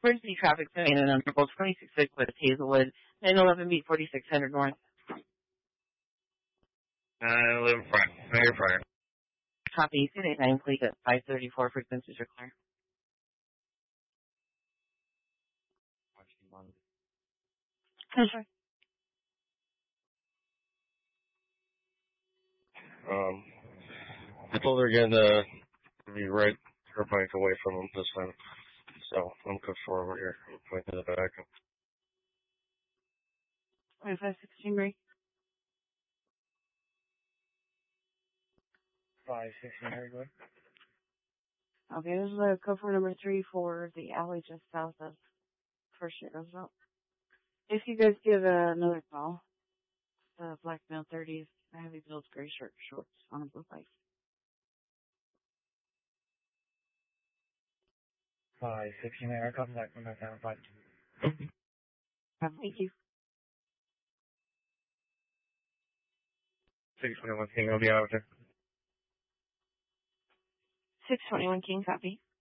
Emergency traffic sign and number 26 West Hazelwood, 911 beat 4600 North. 911 front. Mayor Fryer. Copy. 289 please at 534 frequencies are clear. Sorry. I told her again to be right her bike away from him this time. So I'm good forward here. I'm pointing to the back. 516 Ray. 516 Harry, go ahead. Okay, this is a code for number 3 for the alley just south of First Street Roosevelt. If you guys give another call, the black male 30s, heavy build, gray shirt, shorts on a blue bike. 516 Harry, contact from that down 5. Thank you. 621 King, I'll be out there. 621 King, copy.